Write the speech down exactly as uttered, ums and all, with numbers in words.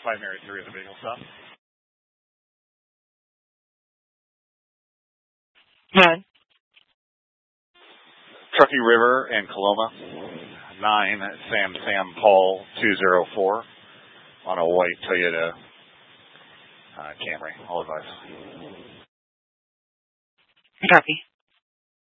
five Mary three is a vehicle stop. Nine. Truckee River and Coloma. Nine Sam Sam Paul two zero four on a white Toyota uh, Camry. All advice. Copy.